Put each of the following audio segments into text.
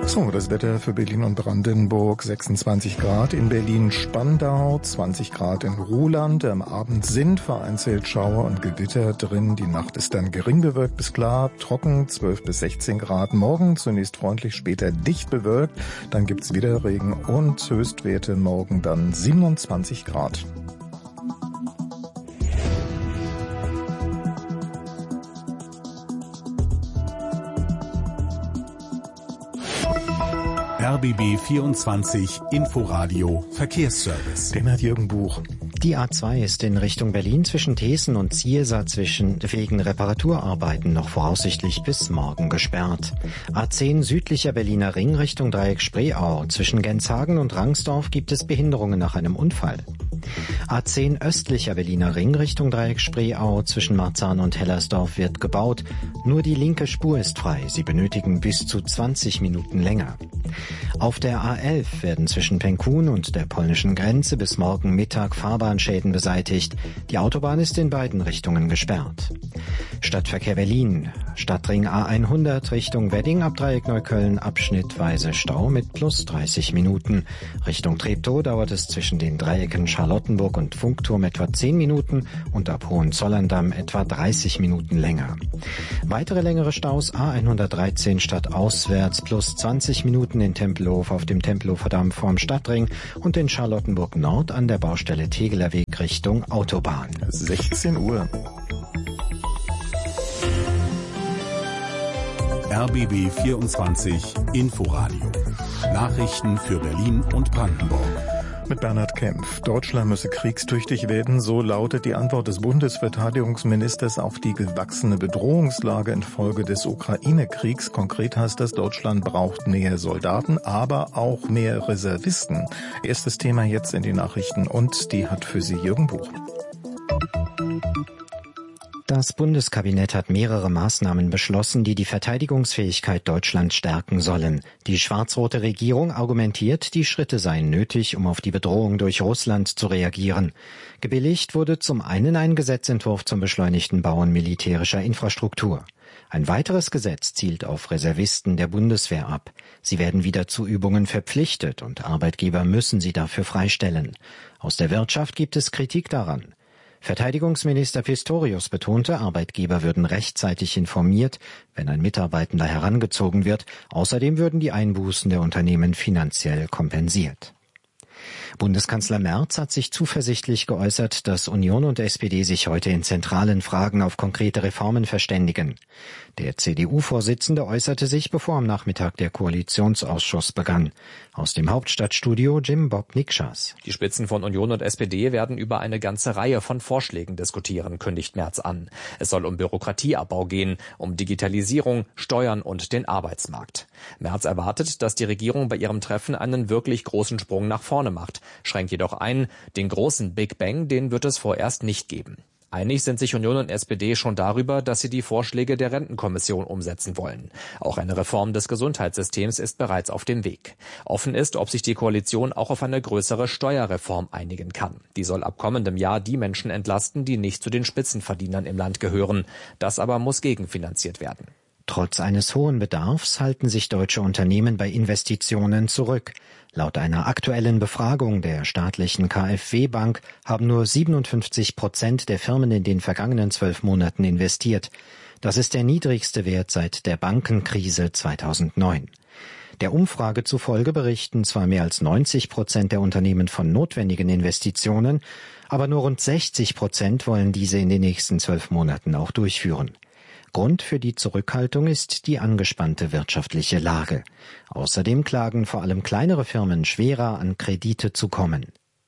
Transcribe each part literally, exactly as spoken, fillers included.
So, das Wetter für Berlin und Brandenburg, sechsundzwanzig Grad, in Berlin-Spandau, zwanzig Grad in Ruhland. Am Abend sind vereinzelt Schauer und Gewitter drin. Die Nacht ist dann gering bewölkt bis klar, trocken, zwölf bis sechzehn Grad. Morgen zunächst freundlich, später dicht bewölkt. Dann gibt's wieder Regen und Höchstwerte morgen dann siebenundzwanzig Grad. R B B vierundzwanzig Inforadio Verkehrsservice. Den hat Jürgen Buch. Die A zwei ist in Richtung Berlin zwischen Thesen und Ziersa zwischen wegen Reparaturarbeiten noch voraussichtlich bis morgen gesperrt. A zehn südlicher Berliner Ring Richtung Dreieck Spreeau. Zwischen Genshagen und Rangsdorf gibt es Behinderungen nach einem Unfall. A zehn östlicher Berliner Ring Richtung Dreieck Spreeau. Zwischen Marzahn und Hellersdorf wird gebaut. Nur die linke Spur ist frei. Sie benötigen bis zu zwanzig Minuten länger. Auf der A elf werden zwischen Penkun und der polnischen Grenze bis morgen Mittag Fahrbahnschäden beseitigt. Die Autobahn ist in beiden Richtungen gesperrt. Stadtverkehr Berlin. Stadtring A hundert Richtung Wedding ab Dreieck Neukölln abschnittweise Stau mit plus dreißig Minuten. Richtung Treptow dauert es zwischen den Dreiecken Charlottenburg und Funkturm etwa zehn Minuten und ab Hohenzollern-Damm etwa dreißig Minuten länger. Weitere längere Staus A hundertdreizehn stadtauswärts plus zwanzig Minuten in Tempelhof auf dem Tempelhofer Damm vorm Stadtring und in Charlottenburg Nord an der Baustelle Tegeler Weg Richtung Autobahn. sechzehn Uhr. R B B vierundzwanzig Inforadio. Nachrichten für Berlin und Brandenburg. Mit Bernhard Kempf. Deutschland müsse kriegstüchtig werden, so lautet die Antwort des Bundesverteidigungsministers auf die gewachsene Bedrohungslage infolge des Ukraine-Kriegs. Konkret heißt das, Deutschland braucht mehr Soldaten, aber auch mehr Reservisten. Erstes Thema jetzt in den Nachrichten und die hat für Sie Jürgen Buch. Das Bundeskabinett hat mehrere Maßnahmen beschlossen, die die Verteidigungsfähigkeit Deutschlands stärken sollen. Die schwarz-rote Regierung argumentiert, die Schritte seien nötig, um auf die Bedrohung durch Russland zu reagieren. Gebilligt wurde zum einen ein Gesetzentwurf zum beschleunigten Bauen militärischer Infrastruktur. Ein weiteres Gesetz zielt auf Reservisten der Bundeswehr ab. Sie werden wieder zu Übungen verpflichtet und Arbeitgeber müssen sie dafür freistellen. Aus der Wirtschaft gibt es Kritik daran. Verteidigungsminister Pistorius betonte, Arbeitgeber würden rechtzeitig informiert, wenn ein Mitarbeitender herangezogen wird. Außerdem würden die Einbußen der Unternehmen finanziell kompensiert. Bundeskanzler Merz hat sich zuversichtlich geäußert, dass Union und S P D sich heute in zentralen Fragen auf konkrete Reformen verständigen. Der C D U-Vorsitzende äußerte sich, bevor am Nachmittag der Koalitionsausschuss begann. Aus dem Hauptstadtstudio Jim Bob Nikschas. Die Spitzen von Union und S P D werden über eine ganze Reihe von Vorschlägen diskutieren, kündigt Merz an. Es soll um Bürokratieabbau gehen, um Digitalisierung, Steuern und den Arbeitsmarkt. Merz erwartet, dass die Regierung bei ihrem Treffen einen wirklich großen Sprung nach vorne macht, schränkt jedoch ein, den großen Big Bang, den wird es vorerst nicht geben. Einig sind sich Union und S P D schon darüber, dass sie die Vorschläge der Rentenkommission umsetzen wollen. Auch eine Reform des Gesundheitssystems ist bereits auf dem Weg. Offen ist, ob sich die Koalition auch auf eine größere Steuerreform einigen kann. Die soll ab kommendem Jahr die Menschen entlasten, die nicht zu den Spitzenverdienern im Land gehören. Das aber muss gegenfinanziert werden. Trotz eines hohen Bedarfs halten sich deutsche Unternehmen bei Investitionen zurück. Laut einer aktuellen Befragung der staatlichen KfW-Bank haben nur siebenundfünfzig Prozent der Firmen in den vergangenen zwölf Monaten investiert. Das ist der niedrigste Wert seit der Bankenkrise zweitausendneun. Der Umfrage zufolge berichten zwar mehr als neunzig Prozent der Unternehmen von notwendigen Investitionen, aber nur rund sechzig Prozent wollen diese in den nächsten zwölf Monaten auch durchführen. Grund für die Zurückhaltung ist die angespannte wirtschaftliche Lage. Außerdem klagen vor allem kleinere Firmen schwerer, an Kredite zu kommen.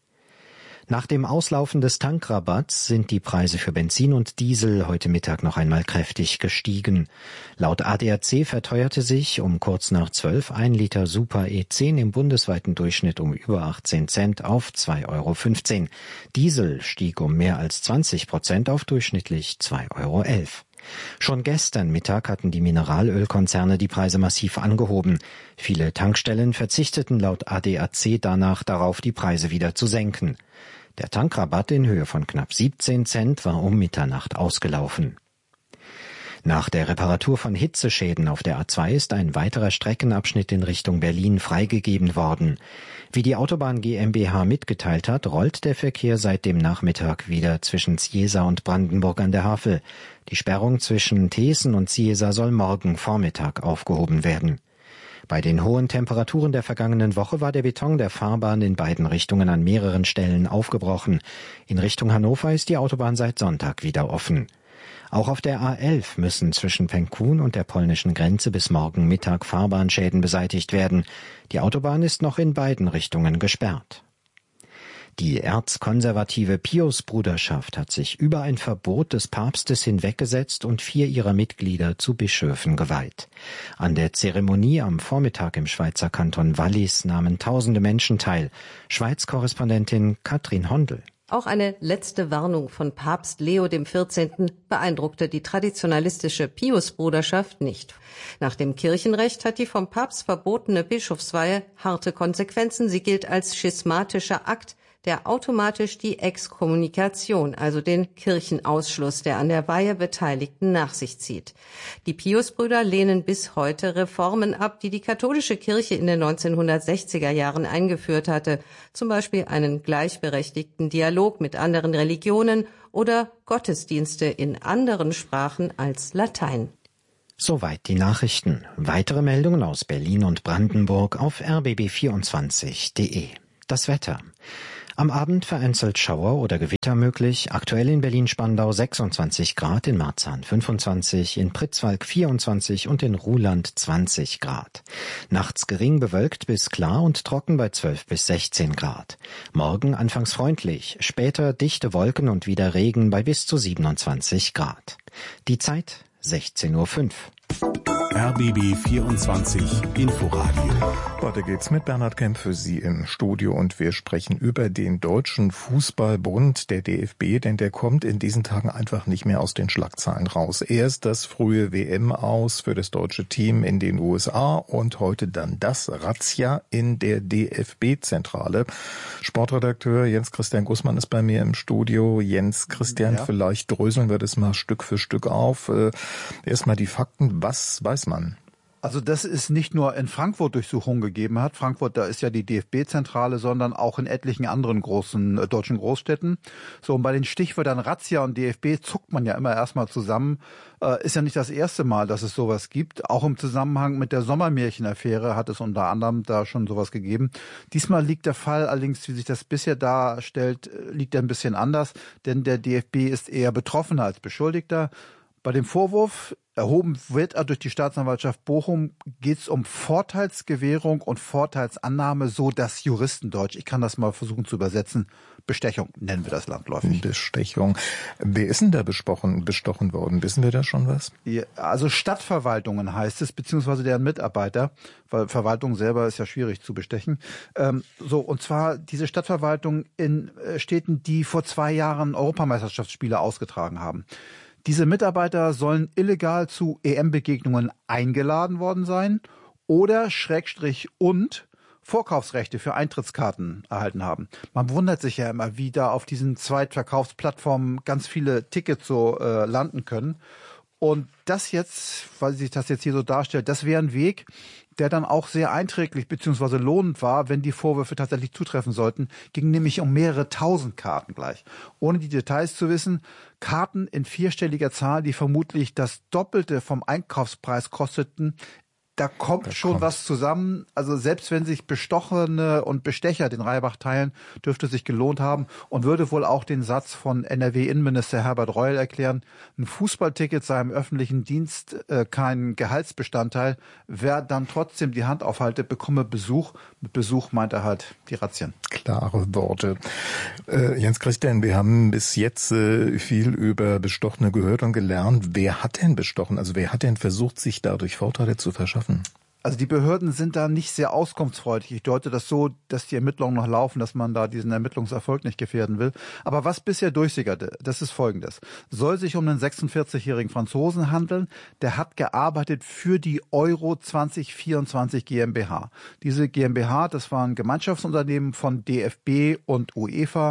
Nach dem Auslaufen des Tankrabatts sind die Preise für Benzin und Diesel heute Mittag noch einmal kräftig gestiegen. Laut A D A C verteuerte sich um kurz nach zwölf ein Liter Super E zehn im bundesweiten Durchschnitt um über achtzehn Cent auf zwei Euro fünfzehn. Diesel stieg um mehr als zwanzig Prozent auf durchschnittlich zwei Euro elf. Schon gestern Mittag hatten die Mineralölkonzerne die Preise massiv angehoben. Viele Tankstellen verzichteten laut A D A C danach darauf, die Preise wieder zu senken. Der Tankrabatt in Höhe von knapp siebzehn Cent war um Mitternacht ausgelaufen. Nach der Reparatur von Hitzeschäden auf der A zwei ist ein weiterer Streckenabschnitt in Richtung Berlin freigegeben worden. Wie die Autobahn GmbH mitgeteilt hat, rollt der Verkehr seit dem Nachmittag wieder zwischen Ziesa und Brandenburg an der Havel. Die Sperrung zwischen Thesen und Ziesa soll morgen Vormittag aufgehoben werden. Bei den hohen Temperaturen der vergangenen Woche war der Beton der Fahrbahn in beiden Richtungen an mehreren Stellen aufgebrochen. In Richtung Hannover ist die Autobahn seit Sonntag wieder offen. Auch auf der A elf müssen zwischen Penkun und der polnischen Grenze bis morgen Mittag Fahrbahnschäden beseitigt werden. Die Autobahn ist noch in beiden Richtungen gesperrt. Die erzkonservative Piusbruderschaft hat sich über ein Verbot des Papstes hinweggesetzt und vier ihrer Mitglieder zu Bischöfen geweiht. An der Zeremonie am Vormittag im Schweizer Kanton Wallis nahmen tausende Menschen teil. Schweiz-Korrespondentin Katrin Hondel. Auch eine letzte Warnung von Papst Leo der vierzehnte. beeindruckte die traditionalistische Piusbruderschaft nicht. Nach dem Kirchenrecht hat die vom Papst verbotene Bischofsweihe harte Konsequenzen. Sie gilt als schismatischer Akt, der automatisch die Exkommunikation, also den Kirchenausschluss der an der Weihe Beteiligten, nach sich zieht. Die Piusbrüder lehnen bis heute Reformen ab, die die katholische Kirche in den neunzehnhundertsechziger Jahren eingeführt hatte, zum Beispiel einen gleichberechtigten Dialog mit anderen Religionen oder Gottesdienste in anderen Sprachen als Latein. Soweit die Nachrichten. Weitere Meldungen aus Berlin und Brandenburg auf r b b vierundzwanzig punkt de. Das Wetter. Am Abend vereinzelt Schauer oder Gewitter möglich. Aktuell in Berlin-Spandau sechsundzwanzig Grad, in Marzahn fünfundzwanzig, in Pritzwalk vierundzwanzig und in Ruhland zwanzig Grad. Nachts gering bewölkt bis klar und trocken bei zwölf bis sechzehn Grad. Morgen anfangs freundlich, später dichte Wolken und wieder Regen bei bis zu siebenundzwanzig Grad. Die Zeit sechzehn Uhr fünf. R B B vierundzwanzig Inforadio. Weiter geht's mit Bernhard Kemp für Sie im Studio und wir sprechen über den Deutschen Fußballbund, der D F B, denn der kommt in diesen Tagen einfach nicht mehr aus den Schlagzeilen raus. Erst das frühe W M-Aus für das deutsche Team in den U S A und heute dann das Razzia in der D F B-Zentrale. Sportredakteur Jens Christian Gussmann ist bei mir im Studio. Jens Christian, ja. Vielleicht dröseln wir das mal Stück für Stück auf. Erstmal die Fakten. Was weiß man? Also dass es nicht nur in Frankfurt Durchsuchungen gegeben hat, Frankfurt, da ist ja die D F B-Zentrale, sondern auch in etlichen anderen großen äh, deutschen Großstädten. So, und bei den Stichwörtern Razzia und D F B zuckt man ja immer erstmal zusammen. Äh, ist ja nicht das erste Mal, dass es sowas gibt. Auch im Zusammenhang mit der Sommermärchen-Affäre hat es unter anderem da schon sowas gegeben. Diesmal liegt der Fall allerdings, wie sich das bisher darstellt, liegt er ein bisschen anders, denn der D F B ist eher Betroffener als Beschuldigter. Bei dem Vorwurf, erhoben wird er durch die Staatsanwaltschaft Bochum, geht es um Vorteilsgewährung und Vorteilsannahme, so das Juristendeutsch. Ich kann das mal versuchen zu übersetzen. Bestechung nennen wir das landläufig. Bestechung. Wer ist denn da besprochen, bestochen worden? Wissen wir da schon was? Ja, also Stadtverwaltungen heißt es, beziehungsweise deren Mitarbeiter, weil Verwaltung selber ist ja schwierig zu bestechen. Ähm, so, und zwar diese Stadtverwaltung in äh, Städten, die vor zwei Jahren Europameisterschaftsspiele ausgetragen haben. Diese Mitarbeiter sollen illegal zu E M-Begegnungen eingeladen worden sein oder Schrägstrich und Vorkaufsrechte für Eintrittskarten erhalten haben. Man wundert sich ja immer, wie da auf diesen Zweitverkaufsplattformen ganz viele Tickets so äh, landen können. Und das jetzt, weil sich das jetzt hier so darstellt, das wäre ein Weg, der dann auch sehr einträglich bzw. lohnend war, wenn die Vorwürfe tatsächlich zutreffen sollten. Ging nämlich um mehrere tausend Karten gleich. Ohne die Details zu wissen, Karten in vierstelliger Zahl, die vermutlich das Doppelte vom Einkaufspreis kosteten. Da kommt da schon kommt. was zusammen. Also selbst wenn sich Bestochene und Bestecher den Reibach teilen, dürfte es sich gelohnt haben und würde wohl auch den Satz von N R W-Innenminister Herbert Reul erklären, ein Fußballticket sei im öffentlichen Dienst äh, kein Gehaltsbestandteil. Wer dann trotzdem die Hand aufhalte, bekomme Besuch. Mit Besuch meint er halt die Razzien. Klare Worte. Äh, Jens Christian, wir haben bis jetzt äh, viel über Bestochene gehört und gelernt. Wer hat denn bestochen? Also wer hat denn versucht, sich dadurch Vorteile zu verschaffen? Also die Behörden sind da nicht sehr auskunftsfreudig. Ich deute das so, dass die Ermittlungen noch laufen, dass man da diesen Ermittlungserfolg nicht gefährden will. Aber was bisher durchsickerte, das ist Folgendes. Soll sich um einen sechsundvierzigjährigen Franzosen handeln, der hat gearbeitet für die Euro zwanzig vierundzwanzig GmbH. Diese GmbH, das war ein Gemeinschaftsunternehmen von D F B und UEFA.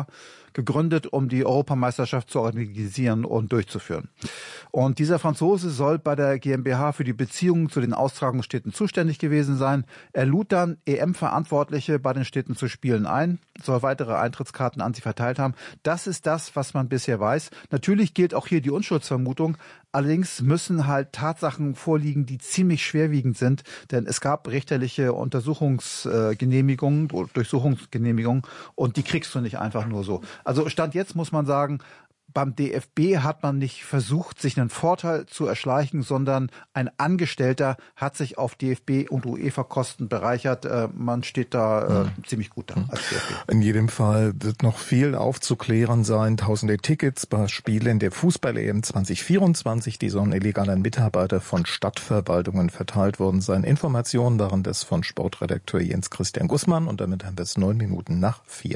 gegründet, um die Europameisterschaft zu organisieren und durchzuführen. Und dieser Franzose soll bei der GmbH für die Beziehungen zu den Austragungsstädten zuständig gewesen sein. Er lud dann E M-Verantwortliche bei den Städten zu Spielen ein, soll weitere Eintrittskarten an sie verteilt haben. Das ist das, was man bisher weiß. Natürlich gilt auch hier die Unschuldsvermutung. Allerdings müssen halt Tatsachen vorliegen, die ziemlich schwerwiegend sind, denn es gab richterliche Untersuchungsgenehmigungen, Durchsuchungsgenehmigungen und die kriegst du nicht einfach nur so. Also Stand jetzt muss man sagen, beim D F B hat man nicht versucht, sich einen Vorteil zu erschleichen, sondern ein Angestellter hat sich auf D F B und UEFA-Kosten bereichert. Man steht da äh, mhm. ziemlich gut da als D F B. In jedem Fall wird noch viel aufzuklären sein. Tausende Tickets bei Spielen der Fußball-E M zwanzig vierundzwanzig, die sollen illegal an Mitarbeiter von Stadtverwaltungen verteilt worden sein. Informationen waren das von Sportredakteur Jens Christian Gussmann und damit haben wir es neun Minuten nach vier.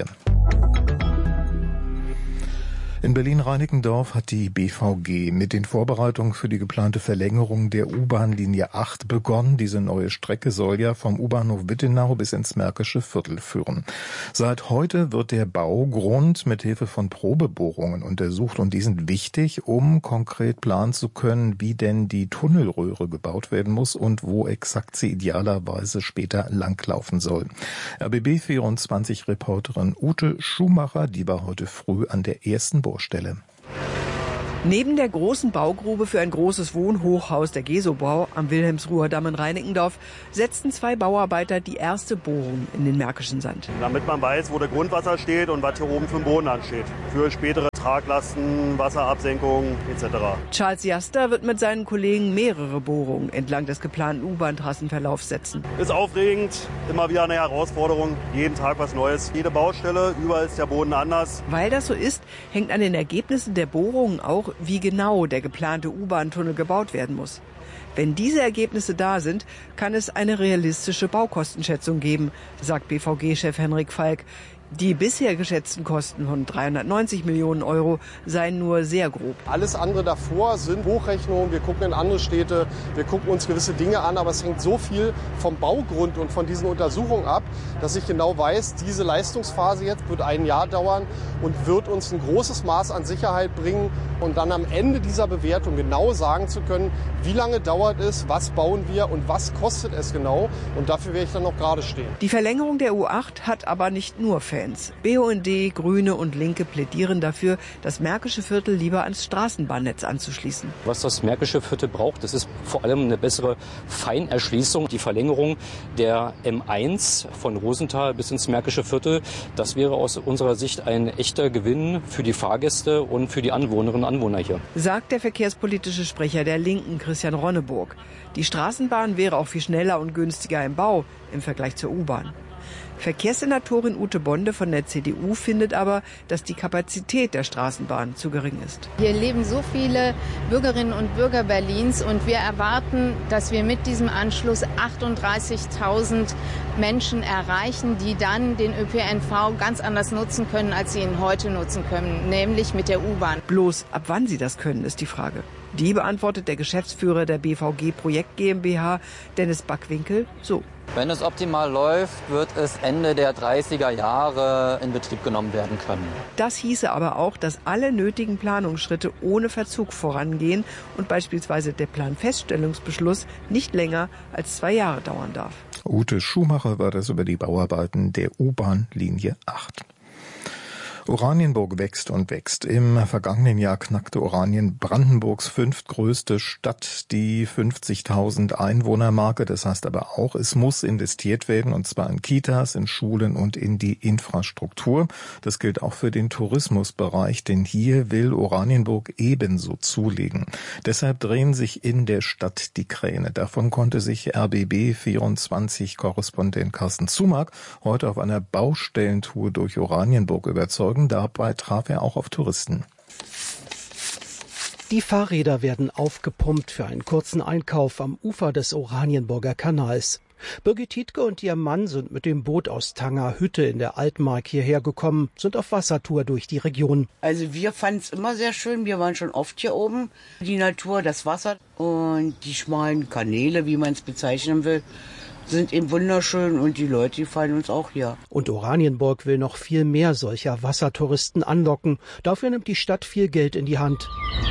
In Berlin-Reinickendorf hat die B V G mit den Vorbereitungen für die geplante Verlängerung der U-Bahn-Linie acht begonnen. Diese neue Strecke soll ja vom U-Bahnhof Wittenau bis ins Märkische Viertel führen. Seit heute wird der Baugrund mit Hilfe von Probebohrungen untersucht und die sind wichtig, um konkret planen zu können, wie denn die Tunnelröhre gebaut werden muss und wo exakt sie idealerweise später langlaufen soll. R B B vierundzwanzig-Reporterin Ute Schumacher, die war heute früh an der ersten Baustelle. Neben der großen Baugrube für ein großes Wohnhochhaus der Gesobau am Wilhelmsruher Damm in Reinickendorf setzten zwei Bauarbeiter die erste Bohrung in den Märkischen Sand. Damit man weiß, wo der Grundwasser steht und was hier oben für den Boden ansteht. Für spätere Traglasten, Wasserabsenkung et cetera. Charles Jaster wird mit seinen Kollegen mehrere Bohrungen entlang des geplanten U-Bahn-Trassenverlaufs setzen. Ist aufregend, immer wieder eine Herausforderung, jeden Tag was Neues. Jede Baustelle, überall ist der Boden anders. Weil das so ist, hängt an den Ergebnissen der Bohrungen auch, wie genau der geplante U-Bahn-Tunnel gebaut werden muss. Wenn diese Ergebnisse da sind, kann es eine realistische Baukostenschätzung geben, sagt B V G-Chef Henrik Falk. Die bisher geschätzten Kosten von dreihundertneunzig Millionen Euro seien nur sehr grob. Alles andere davor sind Hochrechnungen. Wir gucken in andere Städte, wir gucken uns gewisse Dinge an. Aber es hängt so viel vom Baugrund und von diesen Untersuchungen ab, dass ich genau weiß, diese Leistungsphase jetzt wird ein Jahr dauern und wird uns ein großes Maß an Sicherheit bringen. Und dann am Ende dieser Bewertung genau sagen zu können, wie lange dauert es, was bauen wir und was kostet es genau. Und dafür werde ich dann noch gerade stehen. Die Verlängerung der U acht hat aber nicht nur Fans. B U N D, Grüne und Linke plädieren dafür, das Märkische Viertel lieber ans Straßenbahnnetz anzuschließen. Was das Märkische Viertel braucht, das ist vor allem eine bessere Feinerschließung. Die Verlängerung der M eins von Rosenthal bis ins Märkische Viertel, das wäre aus unserer Sicht ein echter Gewinn für die Fahrgäste und für die Anwohnerinnen und Anwohner hier. Sagt der verkehrspolitische Sprecher der Linken, Christian Ronneburg. Die Straßenbahn wäre auch viel schneller und günstiger im Bau im Vergleich zur U-Bahn. Verkehrssenatorin Ute Bonde von der C D U findet aber, dass die Kapazität der Straßenbahn zu gering ist. Hier leben so viele Bürgerinnen und Bürger Berlins und wir erwarten, dass wir mit diesem Anschluss achtunddreißigtausend Menschen erreichen, die dann den Ö P N V ganz anders nutzen können, als sie ihn heute nutzen können, nämlich mit der U-Bahn. Bloß ab wann sie das können, ist die Frage. Die beantwortet der Geschäftsführer der B V G Projekt GmbH, Dennis Backwinkel, so. Wenn es optimal läuft, wird es Ende der dreißiger Jahre in Betrieb genommen werden können. Das hieße aber auch, dass alle nötigen Planungsschritte ohne Verzug vorangehen und beispielsweise der Planfeststellungsbeschluss nicht länger als zwei Jahre dauern darf. Ute Schumacher war das über die Bauarbeiten der U-Bahn-Linie acht. Oranienburg wächst und wächst. Im vergangenen Jahr knackte Oranien Brandenburgs fünftgrößte Stadt die fünfzigtausend Einwohnermarke. Das heißt aber auch, es muss investiert werden, und zwar in Kitas, in Schulen und in die Infrastruktur. Das gilt auch für den Tourismusbereich, denn hier will Oranienburg ebenso zulegen. Deshalb drehen sich in der Stadt die Kräne. Davon konnte sich R B B vierundzwanzig-Korrespondent Carsten Zumack heute auf einer Baustellentour durch Oranienburg überzeugen. Dabei traf er auch auf Touristen. Die Fahrräder werden aufgepumpt für einen kurzen Einkauf am Ufer des Oranienburger Kanals. Birgit Tietke und ihr Mann sind mit dem Boot aus Tangerhütte in der Altmark hierher gekommen, sind auf Wassertour durch die Region. Also wir fanden es immer sehr schön, wir waren schon oft hier oben. Die Natur, das Wasser und die schmalen Kanäle, wie man es bezeichnen will. sind eben wunderschön und die Leute, die gefallen uns auch hier. Und Oranienburg will noch viel mehr solcher Wassertouristen anlocken. Dafür nimmt die Stadt viel Geld in die Hand.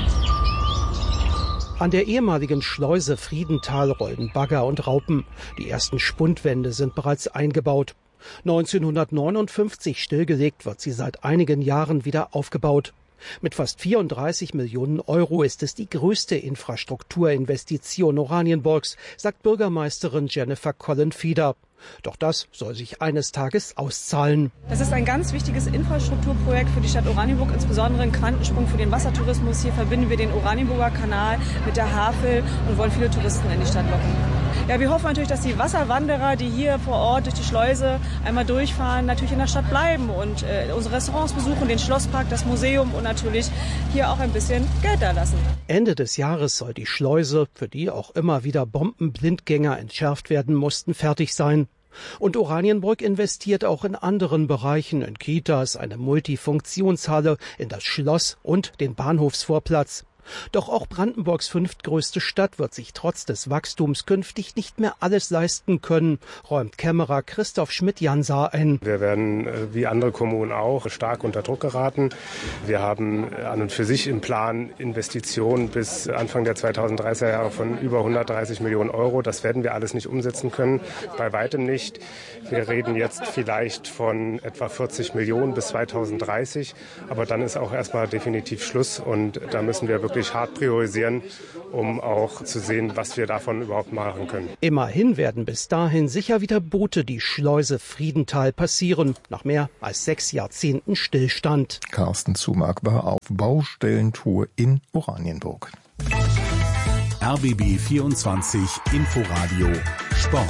An der ehemaligen Schleuse Friedenthal rollen Bagger und Raupen. Die ersten Spundwände sind bereits eingebaut. neunzehnhundertneunundfünfzig stillgelegt, wird sie seit einigen Jahren wieder aufgebaut. Mit fast vierunddreißig Millionen Euro ist es die größte Infrastrukturinvestition Oranienburgs, sagt Bürgermeisterin Jennifer Collen-Fieder. Doch das soll sich eines Tages auszahlen. Das ist ein ganz wichtiges Infrastrukturprojekt für die Stadt Oranienburg, insbesondere ein Quantensprung für den Wassertourismus. Hier verbinden wir den Oranienburger Kanal mit der Havel und wollen viele Touristen in die Stadt locken. Ja, wir hoffen natürlich, dass die Wasserwanderer, die hier vor Ort durch die Schleuse einmal durchfahren, natürlich in der Stadt bleiben und äh, unsere Restaurants besuchen, den Schlosspark, das Museum und natürlich hier auch ein bisschen Geld da lassen. Ende des Jahres soll die Schleuse, für die auch immer wieder Bombenblindgänger entschärft werden mussten, fertig sein. Und Oranienburg investiert auch in anderen Bereichen, in Kitas, eine Multifunktionshalle, in das Schloss und den Bahnhofsvorplatz. Doch auch Brandenburgs fünftgrößte Stadt wird sich trotz des Wachstums künftig nicht mehr alles leisten können, räumt Kämmerer Christoph Schmidt-Jansar ein. Wir werden, wie andere Kommunen auch, stark unter Druck geraten. Wir haben an und für sich im Plan Investitionen bis Anfang der zweitausenddreißiger Jahre von über hundertdreißig Millionen Euro. Das werden wir alles nicht umsetzen können, bei weitem nicht. Wir reden jetzt vielleicht von etwa vierzig Millionen bis zweitausenddreißig, aber dann ist auch erstmal definitiv Schluss und da müssen wir wirklich hart priorisieren, um auch zu sehen, was wir davon überhaupt machen können. Immerhin werden bis dahin sicher wieder Boote die Schleuse Friedenthal passieren, nach mehr als sechs Jahrzehnten Stillstand. Carsten Zumark war auf Baustellentour in Oranienburg. R B B vierundzwanzig Inforadio Sport.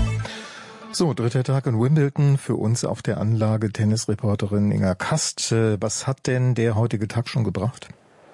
So, dritter Tag in Wimbledon für uns auf der Anlage. Tennisreporterin Inga Kast. Was hat denn der heutige Tag schon gebracht?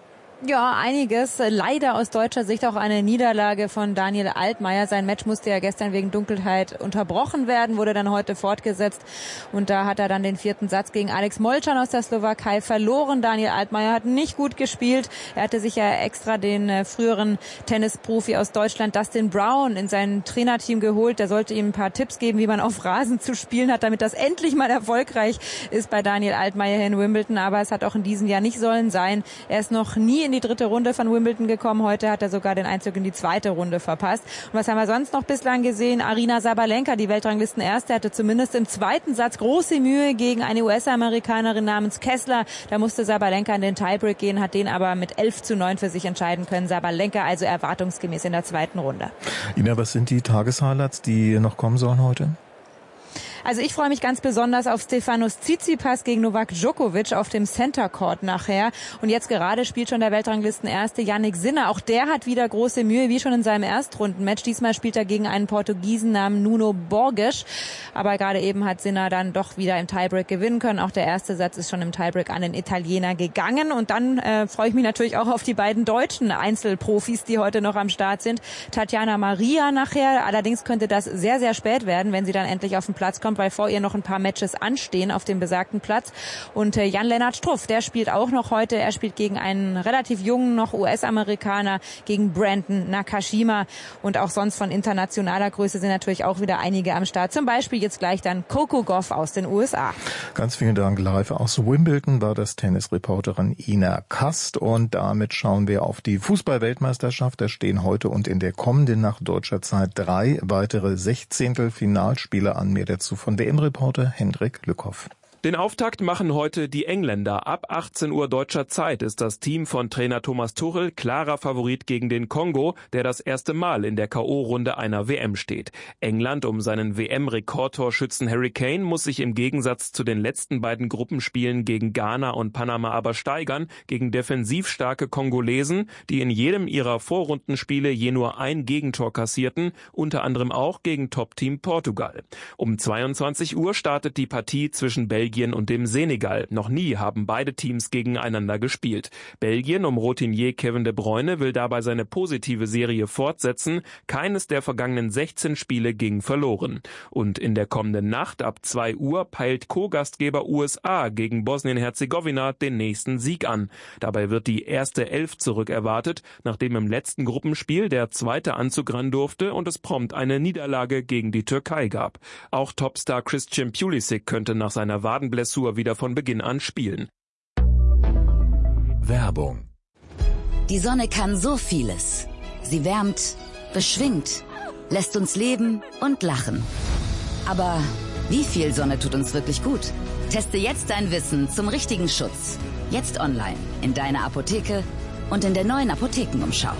Ja, einiges. Leider aus deutscher Sicht auch eine Niederlage von Daniel Altmaier. Sein Match musste ja gestern wegen Dunkelheit unterbrochen werden, wurde dann heute fortgesetzt. Und da hat er dann den vierten Satz gegen Alex Molcan aus der Slowakei verloren. Daniel Altmaier hat nicht gut gespielt. Er hatte sich ja extra den äh, früheren Tennisprofi aus Deutschland, Dustin Brown, in sein Trainerteam geholt. Der sollte ihm ein paar Tipps geben, wie man auf Rasen zu spielen hat, damit das endlich mal erfolgreich ist bei Daniel Altmaier hier in Wimbledon. Aber es hat auch in diesem Jahr nicht sollen sein. Er ist noch nie in die dritte Runde von Wimbledon gekommen. Heute hat er sogar den Einzug in die zweite Runde verpasst. Und was haben wir sonst noch bislang gesehen? Aryna Sabalenka, die Weltranglistenerste, hatte zumindest im zweiten Satz große Mühe gegen eine U S-Amerikanerin namens Kessler. Da musste Sabalenka in den Tiebreak gehen, hat den aber mit elf zu neun für sich entscheiden können. Sabalenka also erwartungsgemäß in der zweiten Runde. Ina, was sind die Tageshighlights, die noch kommen sollen heute? Also ich freue mich ganz besonders auf Stefanos Tsitsipas gegen Novak Djokovic auf dem Center Court nachher. Und jetzt gerade spielt schon der Weltranglistenerste Jannik Sinner. Auch der hat wieder große Mühe, wie schon in seinem Erstrundenmatch. Diesmal spielt er gegen einen Portugiesen namens Nuno Borges. Aber gerade eben hat Sinner dann doch wieder im Tiebreak gewinnen können. Auch der erste Satz ist schon im Tiebreak an den Italiener gegangen. Und dann äh, freue ich mich natürlich auch auf die beiden deutschen Einzelprofis, die heute noch am Start sind. Tatjana Maria nachher. Allerdings könnte das sehr, sehr spät werden, wenn sie dann endlich auf den Platz kommt, weil vor ihr noch ein paar Matches anstehen auf dem besagten Platz. Und äh, Jan-Lennart Struff, der spielt auch noch heute. Er spielt gegen einen relativ jungen noch U S-Amerikaner, gegen Brandon Nakashima. Und auch sonst von internationaler Größe sind natürlich auch wieder einige am Start. Zum Beispiel jetzt gleich dann Coco Gauff aus den U S A. Ganz vielen Dank. Live aus Wimbledon war das Tennisreporterin Ina Kast. Und damit schauen wir auf die Fußball-Weltmeisterschaft. Da stehen heute und in der kommenden Nacht deutscher Zeit drei weitere Sechzehntel-Finalspiele an. Mehr dazu von W M-Reporter Hendrik Lückhoff. Den Auftakt machen heute die Engländer. Ab achtzehn Uhr deutscher Zeit ist das Team von Trainer Thomas Tuchel klarer Favorit gegen den Kongo, der das erste Mal in der K O-Runde einer W M steht. England um seinen W M-Rekordtorschützen Harry Kane muss sich im Gegensatz zu den letzten beiden Gruppenspielen gegen Ghana und Panama aber steigern gegen defensiv starke Kongolesen, die in jedem ihrer Vorrundenspiele je nur ein Gegentor kassierten, unter anderem auch gegen Top-Team Portugal. Um zweiundzwanzig Uhr startet die Partie zwischen Belgien Belgien und dem Senegal. Noch nie haben beide Teams gegeneinander gespielt. Belgien um Routinier Kevin De Bruyne will dabei seine positive Serie fortsetzen. Keines der vergangenen sechzehn Spiele ging verloren. Und in der kommenden Nacht ab zwei Uhr peilt Co-Gastgeber U S A gegen Bosnien-Herzegowina den nächsten Sieg an. Dabei wird die erste Elf zurückerwartet, nachdem im letzten Gruppenspiel der zweite Anzug ran durfte und es prompt eine Niederlage gegen die Türkei gab. Auch Topstar Christian Pulisic könnte nach seiner Wadenblessur wieder von Beginn an spielen. Werbung. Die Sonne kann so vieles. Sie wärmt, beschwingt, lässt uns leben und lachen. Aber wie viel Sonne tut uns wirklich gut? Teste jetzt dein Wissen zum richtigen Schutz. Jetzt online, in deiner Apotheke und in der neuen Apothekenumschau.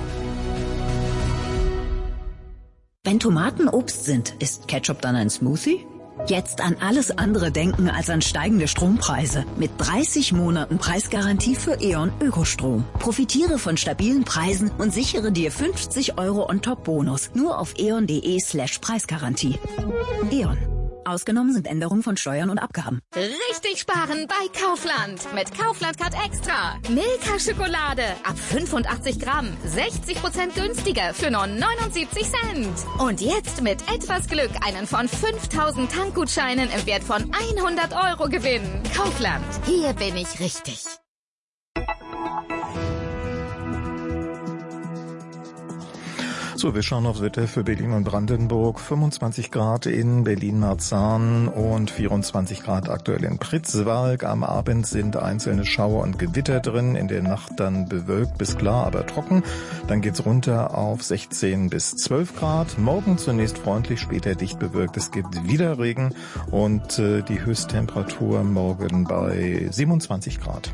Wenn Tomaten Obst sind, ist Ketchup dann ein Smoothie? Jetzt an alles andere denken als an steigende Strompreise. Mit dreißig Monaten Preisgarantie für E.ON Ökostrom. Profitiere von stabilen Preisen und sichere dir fünfzig Euro on-top-Bonus. Nur auf eon.de slash Preisgarantie. E.ON. Ausgenommen sind Änderungen von Steuern und Abgaben. Richtig sparen bei Kaufland. Mit Kaufland Card Extra. Milka-Schokolade ab fünfundachtzig Gramm. sechzig Prozent günstiger für nur neunundsiebzig Cent. Und jetzt mit etwas Glück einen von fünftausend Tankgutscheinen im Wert von hundert Euro gewinnen. Kaufland. Hier bin ich richtig. So, wir schauen aufs Wetter für Berlin und Brandenburg. fünfundzwanzig Grad in Berlin-Marzahn und vierundzwanzig Grad aktuell in Pritzwalk. Am Abend sind einzelne Schauer und Gewitter drin. In der Nacht dann bewölkt bis klar, aber trocken. Dann geht's runter auf sechzehn bis zwölf Grad. Morgen zunächst freundlich, später dicht bewölkt. Es gibt wieder Regen und äh, die Höchsttemperatur morgen bei siebenundzwanzig Grad.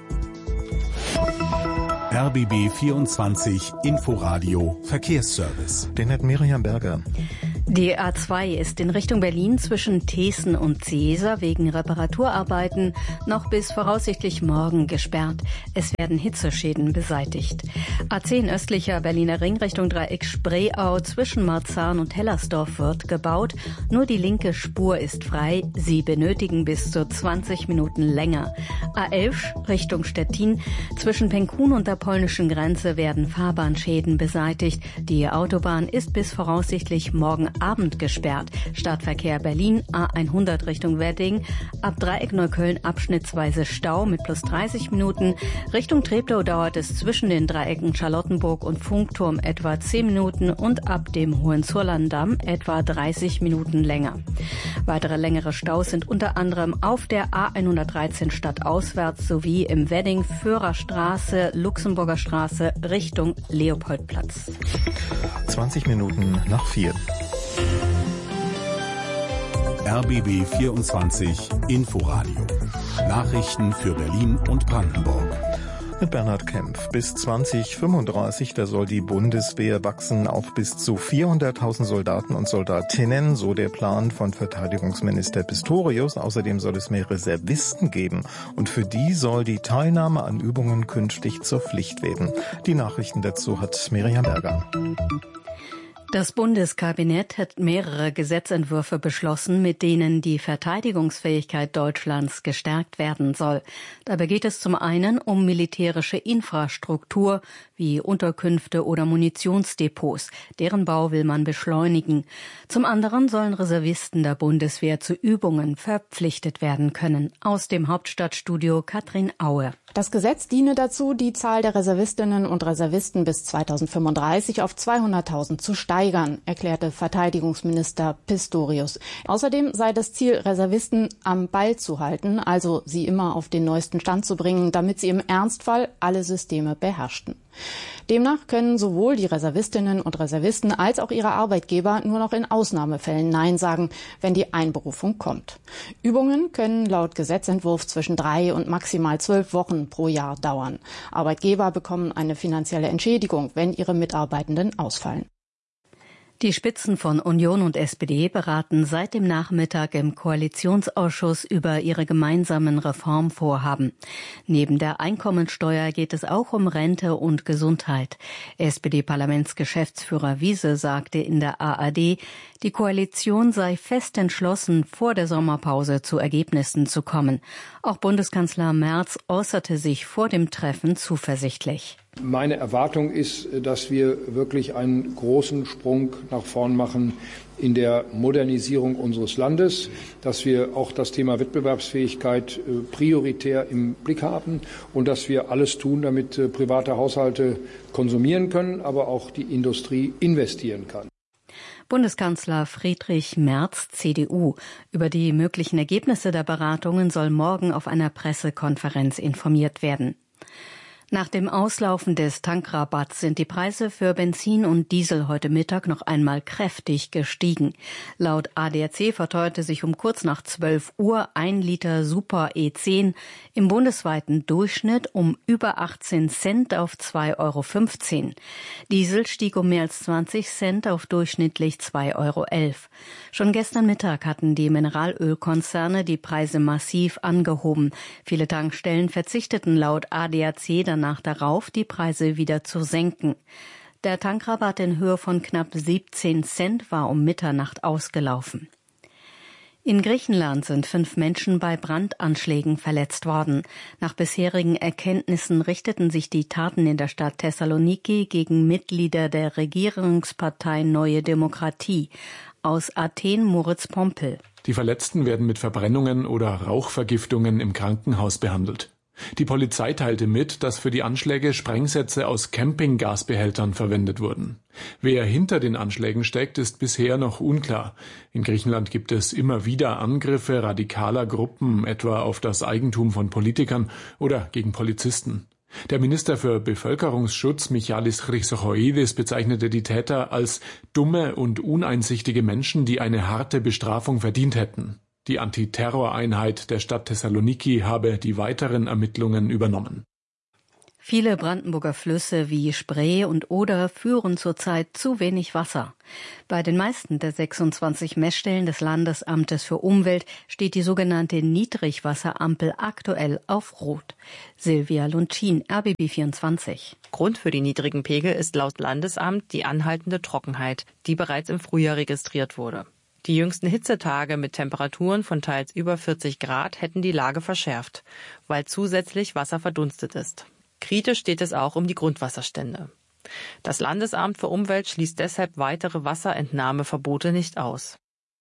R B B vierundzwanzig Inforadio Verkehrsservice. Den hat Miriam Berger. Die A zwei ist in Richtung Berlin zwischen Thesen und Seesa wegen Reparaturarbeiten noch bis voraussichtlich morgen gesperrt. Es werden Hitzeschäden beseitigt. A zehn östlicher Berliner Ring Richtung Dreieck Spreeau zwischen Marzahn und Hellersdorf wird gebaut. Nur die linke Spur ist frei. Sie benötigen bis zu zwanzig Minuten länger. A elf Richtung Stettin zwischen Penkun und der polnischen Grenze werden Fahrbahnschäden beseitigt. Die Autobahn ist bis voraussichtlich morgen Abend gesperrt. Stadtverkehr Berlin A hundert Richtung Wedding. Ab Dreieck Neukölln abschnittsweise Stau mit plus dreißig Minuten. Richtung Treptow dauert es zwischen den Dreiecken Charlottenburg und Funkturm etwa zehn Minuten und ab dem Hohenzollern-Damm etwa dreißig Minuten länger. Weitere längere Staus sind unter anderem auf der A hundertdreizehn stadtauswärts sowie im Wedding Führerstraße, Luxemburger Straße Richtung Leopoldplatz. zwanzig Minuten nach vier. R B B vierundzwanzig Inforadio. Nachrichten für Berlin und Brandenburg. Mit Bernhard Kempf. Bis zwanzig fünfunddreißig, da soll die Bundeswehr wachsen auf bis zu vierhunderttausend Soldaten und Soldatinnen, so der Plan von Verteidigungsminister Pistorius. Außerdem soll es mehr Reservisten geben und für die soll die Teilnahme an Übungen künftig zur Pflicht werden. Die Nachrichten dazu hat Miriam Berger. Das Bundeskabinett hat mehrere Gesetzentwürfe beschlossen, mit denen die Verteidigungsfähigkeit Deutschlands gestärkt werden soll. Dabei geht es zum einen um militärische Infrastruktur wie Unterkünfte oder Munitionsdepots. Deren Bau will man beschleunigen. Zum anderen sollen Reservisten der Bundeswehr zu Übungen verpflichtet werden können. Aus dem Hauptstadtstudio Katrin Aue. Das Gesetz diene dazu, die Zahl der Reservistinnen und Reservisten bis zweitausendfünfunddreißig auf zweihunderttausend zu steigern, erklärte Verteidigungsminister Pistorius. Außerdem sei das Ziel, Reservisten am Ball zu halten, also sie immer auf den neuesten Stand zu bringen, damit sie im Ernstfall alle Systeme beherrschten. Demnach können sowohl die Reservistinnen und Reservisten als auch ihre Arbeitgeber nur noch in Ausnahmefällen Nein sagen, wenn die Einberufung kommt. Übungen können laut Gesetzentwurf zwischen drei und maximal zwölf Wochen pro Jahr dauern. Arbeitgeber bekommen eine finanzielle Entschädigung, wenn ihre Mitarbeitenden ausfallen. Die Spitzen von Union und S P D beraten seit dem Nachmittag im Koalitionsausschuss über ihre gemeinsamen Reformvorhaben. Neben der Einkommensteuer geht es auch um Rente und Gesundheit. S P D-Parlamentsgeschäftsführer Wiese sagte in der A R D, die Koalition sei fest entschlossen, vor der Sommerpause zu Ergebnissen zu kommen. Auch Bundeskanzler Merz äußerte sich vor dem Treffen zuversichtlich. Meine Erwartung ist, dass wir wirklich einen großen Sprung nach vorn machen in der Modernisierung unseres Landes, dass wir auch das Thema Wettbewerbsfähigkeit prioritär im Blick haben und dass wir alles tun, damit private Haushalte konsumieren können, aber auch die Industrie investieren kann. Bundeskanzler Friedrich Merz, C D U. Über die möglichen Ergebnisse der Beratungen soll morgen auf einer Pressekonferenz informiert werden. Nach dem Auslaufen des Tankrabatts sind die Preise für Benzin und Diesel heute Mittag noch einmal kräftig gestiegen. Laut A D A C verteuerte sich um kurz nach zwölf Uhr ein Liter Super E zehn im bundesweiten Durchschnitt um über achtzehn Cent auf zwei Euro fünfzehn. Diesel stieg um mehr als zwanzig Cent auf durchschnittlich zwei Euro elf. Schon gestern Mittag hatten die Mineralölkonzerne die Preise massiv angehoben. Viele Tankstellen verzichteten laut A D A C dann nach darauf, die Preise wieder zu senken. Der Tankrabatt in Höhe von knapp siebzehn Cent war um Mitternacht ausgelaufen. In Griechenland sind fünf Menschen bei Brandanschlägen verletzt worden. Nach bisherigen Erkenntnissen richteten sich die Taten in der Stadt Thessaloniki gegen Mitglieder der Regierungspartei Neue Demokratie. Aus Athen Moritz Pompel. Die Verletzten werden mit Verbrennungen oder Rauchvergiftungen im Krankenhaus behandelt. Die Polizei teilte mit, dass für die Anschläge Sprengsätze aus Campinggasbehältern verwendet wurden. Wer hinter den Anschlägen steckt, ist bisher noch unklar. In Griechenland gibt es immer wieder Angriffe radikaler Gruppen, etwa auf das Eigentum von Politikern oder gegen Polizisten. Der Minister für Bevölkerungsschutz Michalis Chrysochoidis bezeichnete die Täter als dumme und uneinsichtige Menschen, die eine harte Bestrafung verdient hätten. Die Antiterroreinheit der Stadt Thessaloniki habe die weiteren Ermittlungen übernommen. Viele Brandenburger Flüsse wie Spree und Oder führen zurzeit zu wenig Wasser. Bei den meisten der sechsundzwanzig Messstellen des Landesamtes für Umwelt steht die sogenannte Niedrigwasserampel aktuell auf Rot. Silvia Luncin, R B B vierundzwanzig. Grund für die niedrigen Pegel ist laut Landesamt die anhaltende Trockenheit, die bereits im Frühjahr registriert wurde. Die jüngsten Hitzetage mit Temperaturen von teils über vierzig Grad hätten die Lage verschärft, weil zusätzlich Wasser verdunstet ist. Kritisch steht es auch um die Grundwasserstände. Das Landesamt für Umwelt schließt deshalb weitere Wasserentnahmeverbote nicht aus.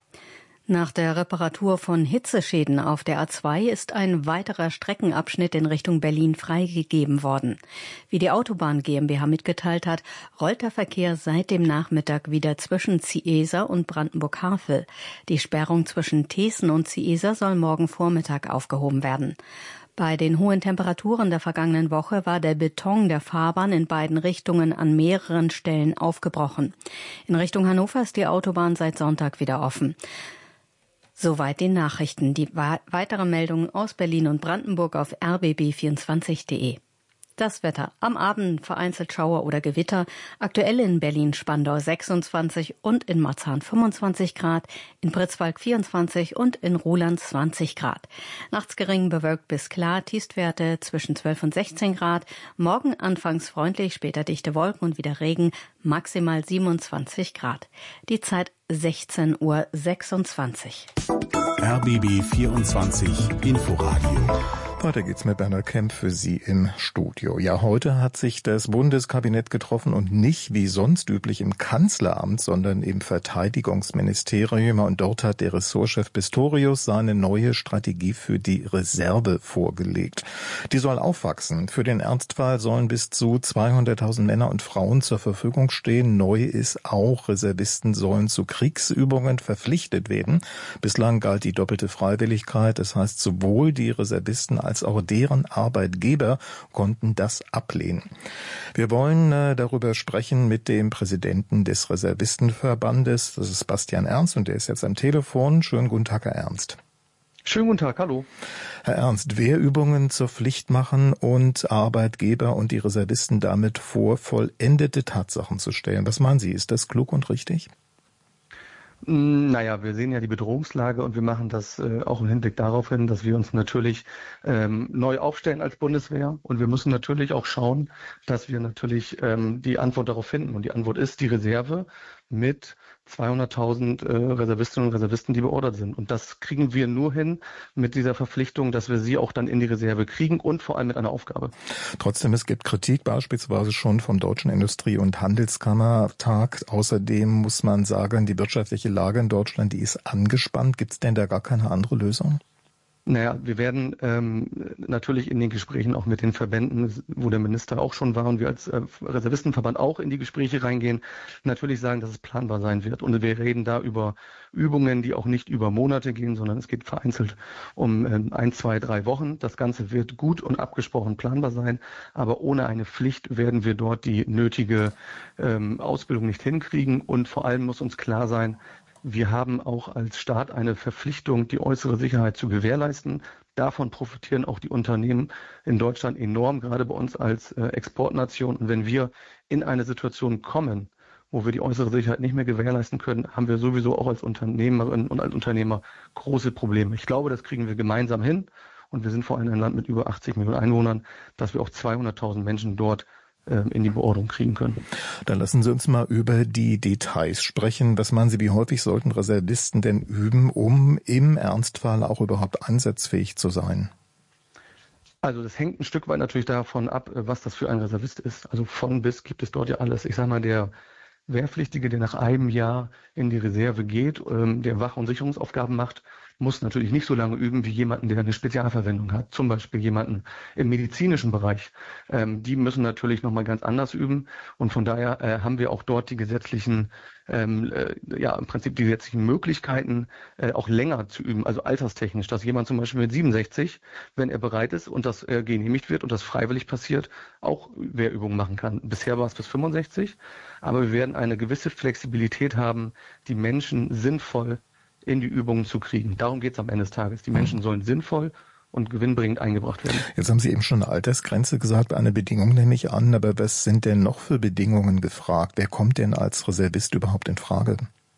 Nach der Reparatur von Hitzeschäden auf der A zwei ist ein weiterer Streckenabschnitt in Richtung Berlin freigegeben worden. Wie die Autobahn GmbH mitgeteilt hat, rollt der Verkehr seit dem Nachmittag wieder zwischen Ziehesa und Brandenburg-Havel. Die Sperrung zwischen Thesen und Ziehesa soll morgen Vormittag aufgehoben werden. Bei den hohen Temperaturen der vergangenen Woche war der Beton der Fahrbahn in beiden Richtungen an mehreren Stellen aufgebrochen. In Richtung Hannover ist die Autobahn seit Sonntag wieder offen. Soweit die Nachrichten. Die weiteren Meldungen aus Berlin und Brandenburg auf r b b vierundzwanzig punkt de. Das Wetter. Am Abend vereinzelt Schauer oder Gewitter. Aktuell in Berlin-Spandau sechsundzwanzig und in Marzahn fünfundzwanzig Grad, in Pritzwalk vierundzwanzig und in Ruhland zwanzig Grad. Nachts gering bewölkt bis klar, Tiefstwerte zwischen zwölf und sechzehn Grad. Morgen anfangs freundlich, später dichte Wolken und wieder Regen, maximal siebenundzwanzig Grad. Die Zeit sechzehn Uhr sechsundzwanzig. R B B vierundzwanzig Inforadio. Weiter geht's mit Bernhard Kemp für Sie im Studio. Ja, heute hat sich das Bundeskabinett getroffen und nicht wie sonst üblich im Kanzleramt, sondern im Verteidigungsministerium. Und dort hat der Ressortchef Pistorius seine neue Strategie für die Reserve vorgelegt. Die soll aufwachsen. Für den Ernstfall sollen bis zu zweihunderttausend Männer und Frauen zur Verfügung stehen. Neu ist auch, Reservisten sollen zu Kriegsübungen verpflichtet werden. Bislang galt die doppelte Freiwilligkeit. Das heißt, sowohl die Reservisten als auch deren Arbeitgeber konnten das ablehnen. Wir wollen äh, darüber sprechen mit dem Präsidenten des Reservistenverbandes. Das ist Bastian Ernst und der ist jetzt am Telefon. Schönen guten Tag, Herr Ernst. Schönen guten Tag, hallo. Herr Ernst, Wehrübungen zur Pflicht machen und Arbeitgeber und die Reservisten damit vor vollendete Tatsachen zu stellen. Was meinen Sie, ist das klug und richtig? Naja, wir sehen ja die Bedrohungslage und wir machen das äh, auch im Hinblick darauf hin, dass wir uns natürlich ähm, neu aufstellen als Bundeswehr und wir müssen natürlich auch schauen, dass wir natürlich ähm, die Antwort darauf finden und die Antwort ist die Reserve mit zweihunderttausend äh, Reservistinnen und Reservisten, die beordert sind. Und das kriegen wir nur hin mit dieser Verpflichtung, dass wir sie auch dann in die Reserve kriegen und vor allem mit einer Aufgabe. Trotzdem, es gibt Kritik beispielsweise schon vom Deutschen Industrie- und Handelskammertag. Außerdem muss man sagen, die wirtschaftliche Lage in Deutschland, die ist angespannt. Gibt es denn da gar keine andere Lösung? Naja, wir werden ähm, natürlich in den Gesprächen auch mit den Verbänden, wo der Minister auch schon war und wir als äh, Reservistenverband auch in die Gespräche reingehen, natürlich sagen, dass es planbar sein wird. Und wir reden da über Übungen, die auch nicht über Monate gehen, sondern es geht vereinzelt um ähm, ein, zwei, drei Wochen. Das Ganze wird gut und abgesprochen planbar sein, aber ohne eine Pflicht werden wir dort die nötige ähm, Ausbildung nicht hinkriegen. Und vor allem muss uns klar sein, wir haben auch als Staat eine Verpflichtung, die äußere Sicherheit zu gewährleisten. Davon profitieren auch die Unternehmen in Deutschland enorm, gerade bei uns als äh, Exportnation. Und wenn wir in eine Situation kommen, wo wir die äußere Sicherheit nicht mehr gewährleisten können, haben wir sowieso auch als Unternehmerinnen und als Unternehmer große Probleme. Ich glaube, das kriegen wir gemeinsam hin. Und wir sind vor allem ein Land mit über achtzig Millionen Einwohnern, dass wir auch zweihunderttausend Menschen dort in die Beordnung kriegen können. Dann lassen Sie uns mal über die Details sprechen. Was meinen Sie, wie häufig sollten Reservisten denn üben, um im Ernstfall auch überhaupt einsatzfähig zu sein? Also das hängt ein Stück weit natürlich davon ab, was das für ein Reservist ist. Also von bis gibt es dort ja alles. Ich sage mal, der Wehrpflichtige, der nach einem Jahr in die Reserve geht, der Wach- und Sicherungsaufgaben macht, muss natürlich nicht so lange üben wie jemanden, der eine Spezialverwendung hat. Zum Beispiel jemanden im medizinischen Bereich. Ähm, die müssen natürlich nochmal ganz anders üben. Und von daher äh, haben wir auch dort die gesetzlichen, ähm, äh, ja im Prinzip die gesetzlichen Möglichkeiten, äh, auch länger zu üben. Also alterstechnisch, dass jemand zum Beispiel mit siebenundsechzig, wenn er bereit ist und das äh, genehmigt wird und das freiwillig passiert, auch Wehrübungen machen kann. Bisher war es bis fünfundsechzig. Aber wir werden eine gewisse Flexibilität haben, die Menschen sinnvoll in die Übungen zu kriegen. Darum geht es am Ende des Tages. Die Menschen sollen sinnvoll und gewinnbringend eingebracht werden. Jetzt haben Sie eben schon eine Altersgrenze gesagt, eine Bedingung nehme ich an, aber was sind denn noch für Bedingungen gefragt? Wer kommt denn als Reservist überhaupt in Frage?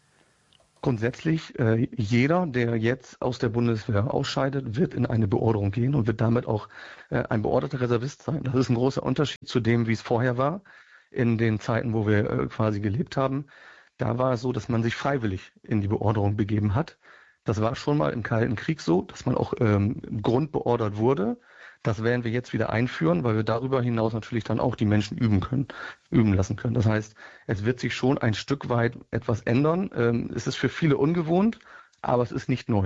Grundsätzlich, äh, jeder, der jetzt aus der Bundeswehr ausscheidet, wird in eine Beorderung gehen und wird damit auch äh, ein beorderter Reservist sein. Das ist ein großer Unterschied zu dem, wie es vorher war, in den Zeiten, wo wir äh, quasi gelebt haben. Da war es so, dass man sich freiwillig in die Beorderung begeben hat. Das war schon mal im Kalten Krieg so, dass man auch ähm, grundbeordert wurde. Das werden wir jetzt wieder einführen, weil wir darüber hinaus natürlich dann auch die Menschen üben können, üben lassen können. Das heißt, es wird sich schon ein Stück weit etwas ändern. Ähm, es ist für viele ungewohnt, aber es ist nicht neu.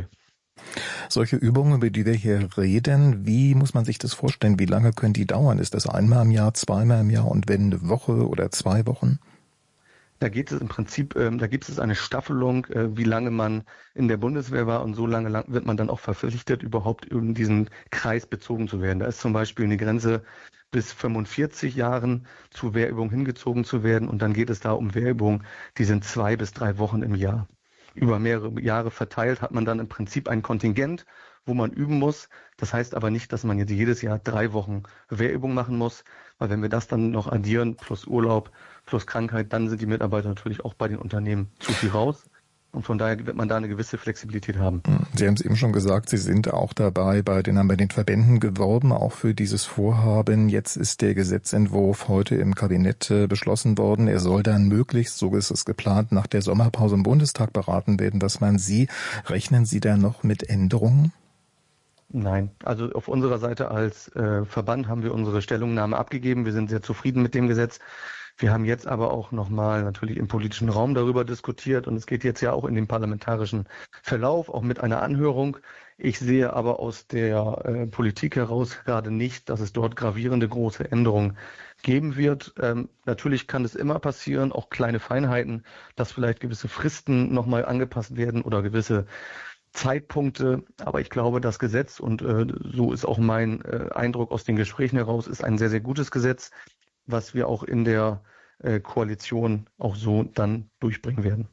Solche Übungen, über die wir hier reden, wie muss man sich das vorstellen? Wie lange können die dauern? Ist das einmal im Jahr, zweimal im Jahr und wenn eine Woche oder zwei Wochen? Da geht es im Prinzip, ähm, da gibt es eine Staffelung, äh, wie lange man in der Bundeswehr war und so lange lang wird man dann auch verpflichtet, überhaupt in diesen Kreis bezogen zu werden. Da ist zum Beispiel eine Grenze bis fünfundvierzig Jahren zu Wehrübungen hingezogen zu werden und dann geht es da um Wehrübungen, die sind zwei bis drei Wochen im Jahr. Über mehrere Jahre verteilt hat man dann im Prinzip ein Kontingent, wo man üben muss. Das heißt aber nicht, dass man jetzt jedes Jahr drei Wochen Wehrübung machen muss, weil wenn wir das dann noch addieren, plus Urlaub, plus Krankheit, dann sind die Mitarbeiter natürlich auch bei den Unternehmen zu viel raus. Und von daher wird man da eine gewisse Flexibilität haben. Sie haben es eben schon gesagt, Sie sind auch dabei, bei den, haben bei den Verbänden geworben, auch für dieses Vorhaben. Jetzt ist der Gesetzentwurf heute im Kabinett äh, beschlossen worden. Er soll dann möglichst, so ist es geplant, nach der Sommerpause im Bundestag beraten werden. Was meinen Sie, rechnen Sie da noch mit Änderungen? Nein, also auf unserer Seite als äh, Verband haben wir unsere Stellungnahme abgegeben. Wir sind sehr zufrieden mit dem Gesetz. Wir haben jetzt aber auch nochmal natürlich im politischen Raum darüber diskutiert und es geht jetzt ja auch in den parlamentarischen Verlauf, auch mit einer Anhörung. Ich sehe aber aus der äh, Politik heraus gerade nicht, dass es dort gravierende große Änderungen geben wird. Ähm, natürlich kann es immer passieren, auch kleine Feinheiten, dass vielleicht gewisse Fristen nochmal angepasst werden oder gewisse Zeitpunkte, aber ich glaube, das Gesetz, und äh, so ist auch mein äh, Eindruck aus den Gesprächen heraus, ist ein sehr, sehr gutes Gesetz, was wir auch in der äh, Koalition auch so dann durchbringen werden.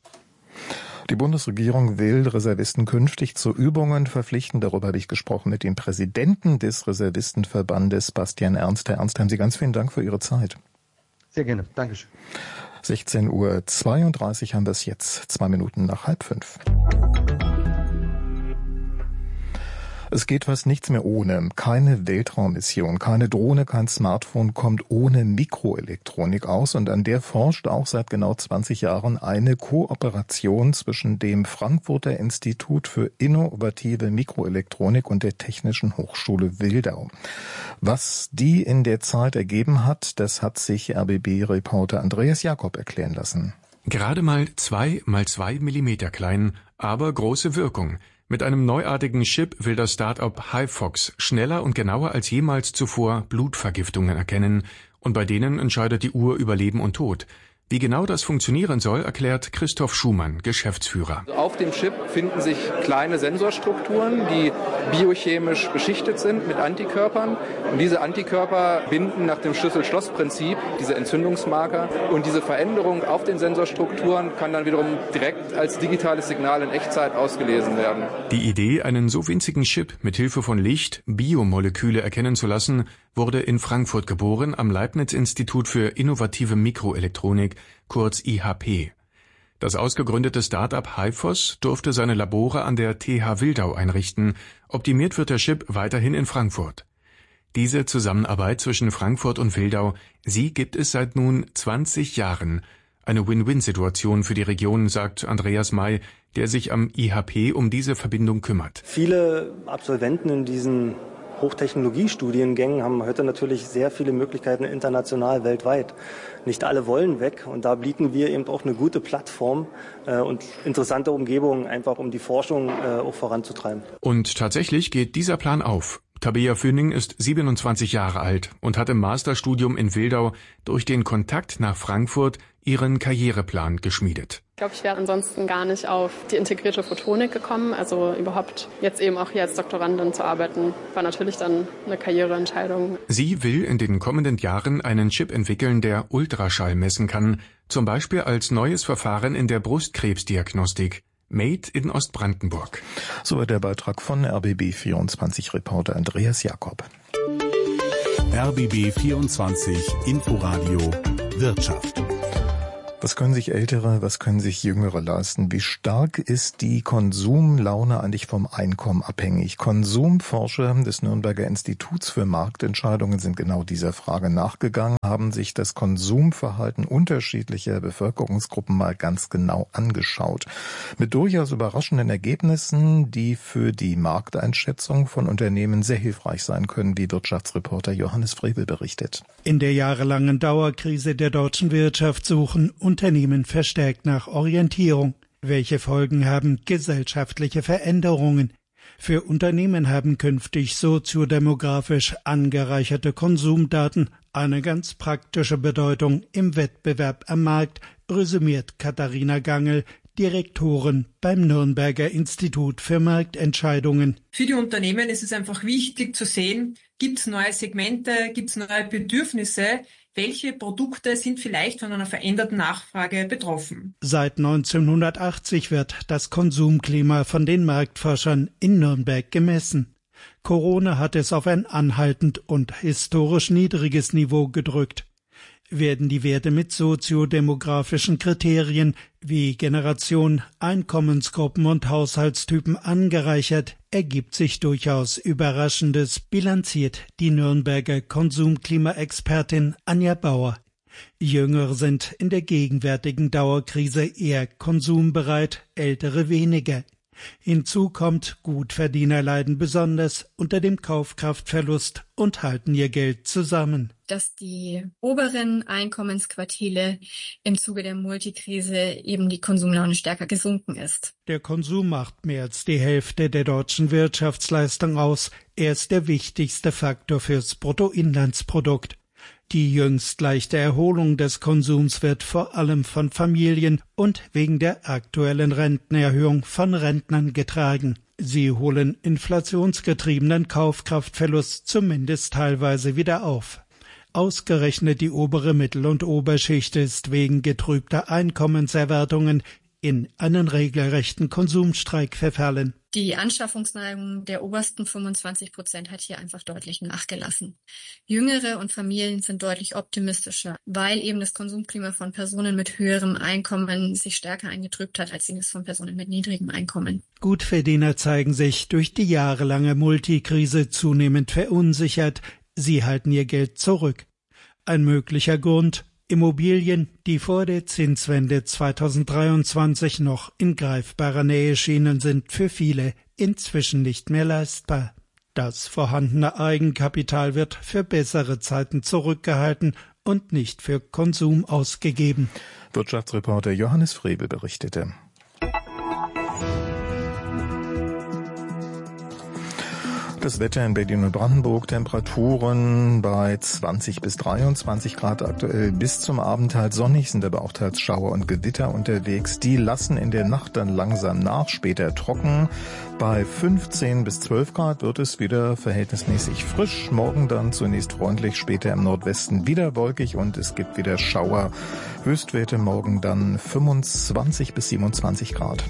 Die Bundesregierung will Reservisten künftig zu Übungen verpflichten. Darüber habe ich gesprochen mit dem Präsidenten des Reservistenverbandes, Bastian Ernst. Herr Ernst, haben Sie ganz vielen Dank für Ihre Zeit. Sehr gerne. Dankeschön. sechzehn Uhr zweiunddreißig haben wir es jetzt, zwei Minuten nach halb fünf. Es geht fast nichts mehr ohne. Keine Weltraummission, keine Drohne, kein Smartphone kommt ohne Mikroelektronik aus. Und an der forscht auch seit genau zwanzig Jahren eine Kooperation zwischen dem Frankfurter Institut für innovative Mikroelektronik und der Technischen Hochschule Wildau. Was die in der Zeit ergeben hat, das hat sich R B B-Reporter Andreas Jakob erklären lassen. Gerade mal zwei mal zwei Millimeter klein, aber große Wirkung. Mit einem neuartigen Chip will das Start-up HiFox schneller und genauer als jemals zuvor Blutvergiftungen erkennen. Und bei denen entscheidet die Uhr über Leben und Tod. Wie genau das funktionieren soll, erklärt Christoph Schumann, Geschäftsführer. Auf dem Chip finden sich kleine Sensorstrukturen, die biochemisch beschichtet sind mit Antikörpern. Und diese Antikörper binden nach dem Schlüssel-Schloss-Prinzip diese Entzündungsmarker. Und diese Veränderung auf den Sensorstrukturen kann dann wiederum direkt als digitales Signal in Echtzeit ausgelesen werden. Die Idee, einen so winzigen Chip mit Hilfe von Licht Biomoleküle erkennen zu lassen, wurde in Frankfurt geboren am Leibniz-Institut für innovative Mikroelektronik, kurz I H P. Das ausgegründete Start-up HiFox durfte seine Labore an der T H Wildau einrichten. Optimiert wird der Chip weiterhin in Frankfurt. Diese Zusammenarbeit zwischen Frankfurt und Wildau, sie gibt es seit nun zwanzig Jahren. Eine Win-Win-Situation für die Region, sagt Andreas May, der sich am I H P um diese Verbindung kümmert. Viele Absolventen in diesen Hochtechnologiestudiengängen haben heute natürlich sehr viele Möglichkeiten international, weltweit. Nicht alle wollen weg und da bieten wir eben auch eine gute Plattform äh, und interessante Umgebungen, einfach um die Forschung äh, auch voranzutreiben. Und tatsächlich geht dieser Plan auf. Tabea Föning ist siebenundzwanzig Jahre alt und hat im Masterstudium in Wildau durch den Kontakt nach Frankfurt ihren Karriereplan geschmiedet. Ich glaube, ich wäre ansonsten gar nicht auf die integrierte Photonik gekommen. Also überhaupt jetzt eben auch hier als Doktorandin zu arbeiten, war natürlich dann eine Karriereentscheidung. Sie will in den kommenden Jahren einen Chip entwickeln, der Ultraschall messen kann, zum Beispiel als neues Verfahren in der Brustkrebsdiagnostik. Made in Ostbrandenburg. So der Beitrag von R B B vierundzwanzig-Reporter Andreas Jakob. R B B vierundzwanzig Inforadio Wirtschaft. Was können sich Ältere, was können sich Jüngere leisten? Wie stark ist die Konsumlaune eigentlich vom Einkommen abhängig? Konsumforscher des Nürnberger Instituts für Marktentscheidungen sind genau dieser Frage nachgegangen, haben sich das Konsumverhalten unterschiedlicher Bevölkerungsgruppen mal ganz genau angeschaut. Mit durchaus überraschenden Ergebnissen, die für die Markteinschätzung von Unternehmen sehr hilfreich sein können, wie Wirtschaftsreporter Johannes Frebel berichtet. In der jahrelangen Dauerkrise der deutschen Wirtschaft suchen Unternehmen verstärkt nach Orientierung. Welche Folgen haben gesellschaftliche Veränderungen? Für Unternehmen haben künftig soziodemografisch angereicherte Konsumdaten eine ganz praktische Bedeutung im Wettbewerb am Markt, resümiert Katharina Gangel, Direktorin beim Nürnberger Institut für Marktentscheidungen. Für die Unternehmen ist es einfach wichtig zu sehen, gibt es neue Segmente, gibt es neue Bedürfnisse, welche Produkte sind vielleicht von einer veränderten Nachfrage betroffen. Seit neunzehnhundertachtzig wird das Konsumklima von den Marktforschern in Nürnberg gemessen. Corona hat es auf ein anhaltend und historisch niedriges Niveau gedrückt. Werden die Werte mit soziodemografischen Kriterien wie Generation, Einkommensgruppen und Haushaltstypen angereichert, ergibt sich durchaus Überraschendes, bilanziert die Nürnberger Konsumklimaexpertin Anja Bauer. Jüngere sind in der gegenwärtigen Dauerkrise eher konsumbereit, ältere weniger. Hinzu kommt, Gutverdiener leiden besonders unter dem Kaufkraftverlust und halten ihr Geld zusammen. Dass die oberen Einkommensquartile im Zuge der Multikrise eben die Konsumlaune stärker gesunken ist. Der Konsum macht mehr als die Hälfte der deutschen Wirtschaftsleistung aus. Er ist der wichtigste Faktor fürs Bruttoinlandsprodukt. Die jüngst leichte Erholung des Konsums wird vor allem von Familien und wegen der aktuellen Rentenerhöhung von Rentnern getragen. Sie holen inflationsgetriebenen Kaufkraftverlust zumindest teilweise wieder auf. Ausgerechnet die obere Mittel- und Oberschicht ist wegen getrübter Einkommenserwartungen in einen regelrechten Konsumstreik verfallen. Die Anschaffungsneigung der obersten fünfundzwanzig Prozent hat hier einfach deutlich nachgelassen. Jüngere und Familien sind deutlich optimistischer, weil eben das Konsumklima von Personen mit höherem Einkommen sich stärker eingetrübt hat, als das von Personen mit niedrigem Einkommen. Gutverdiener zeigen sich durch die jahrelange Multikrise zunehmend verunsichert. Sie halten ihr Geld zurück. Ein möglicher Grund: Immobilien, die vor der Zinswende zweitausenddreiundzwanzig noch in greifbarer Nähe schienen, sind für viele inzwischen nicht mehr leistbar. Das vorhandene Eigenkapital wird für bessere Zeiten zurückgehalten und nicht für Konsum ausgegeben. Wirtschaftsreporter Johannes Frebel berichtete. Das Wetter in Berlin und Brandenburg: Temperaturen bei zwanzig bis dreiundzwanzig Grad aktuell, bis zum Abend halt sonnig, sind aber auch teils Schauer und Gewitter unterwegs. Die lassen in der Nacht dann langsam nach, später trocken. Bei fünfzehn bis zwölf Grad wird es wieder verhältnismäßig frisch. Morgen dann zunächst freundlich, später im Nordwesten wieder wolkig und es gibt wieder Schauer. Höchstwerte morgen dann fünfundzwanzig bis siebenundzwanzig Grad.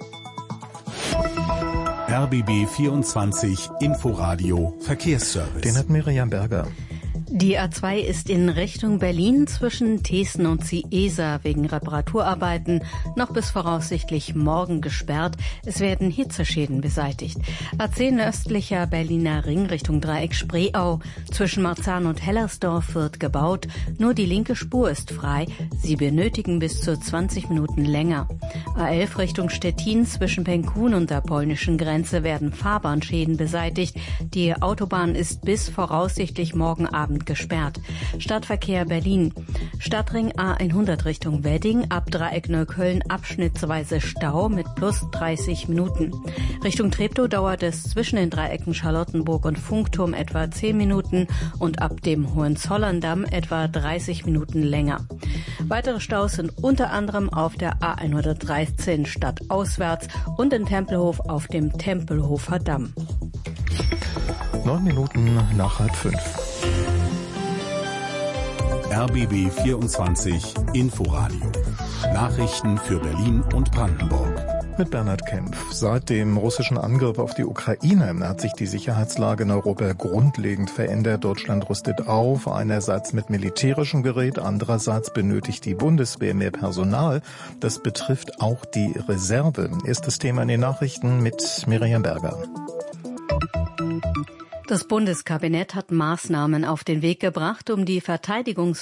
R B B vierundzwanzig Inforadio Verkehrsservice. Den hat Miriam Berger. Die A zwei ist in Richtung Berlin zwischen Thesen und Ciesa wegen Reparaturarbeiten noch bis voraussichtlich morgen gesperrt. Es werden Hitzeschäden beseitigt. A zehn östlicher Berliner Ring Richtung Dreieck Spreeau. Zwischen Marzahn und Hellersdorf wird gebaut. Nur die linke Spur ist frei. Sie benötigen bis zu zwanzig Minuten länger. A elf Richtung Stettin zwischen Penkun und der polnischen Grenze werden Fahrbahnschäden beseitigt. Die Autobahn ist bis voraussichtlich morgen Abend gesperrt. Stadtverkehr Berlin. Stadtring A hundert Richtung Wedding, ab Dreieck Neukölln abschnittsweise Stau mit plus dreißig Minuten. Richtung Treptow dauert es zwischen den Dreiecken Charlottenburg und Funkturm etwa zehn Minuten und ab dem Hohenzollerndamm etwa dreißig Minuten länger. Weitere Staus sind unter anderem auf der A hundertdreizehn stadtauswärts und in Tempelhof auf dem Tempelhofer Damm. Neun Minuten nach halb fünf. R B B vierundzwanzig Inforadio. Nachrichten für Berlin und Brandenburg. Mit Bernhard Kempf. Seit dem russischen Angriff auf die Ukraine hat sich die Sicherheitslage in Europa grundlegend verändert. Deutschland rüstet auf, einerseits mit militärischem Gerät, andererseits benötigt die Bundeswehr mehr Personal. Das betrifft auch die Reserve. Erstes Thema in den Nachrichten mit Miriam Berger. Das Bundeskabinett hat Maßnahmen auf den Weg gebracht, um die Verteidigungs-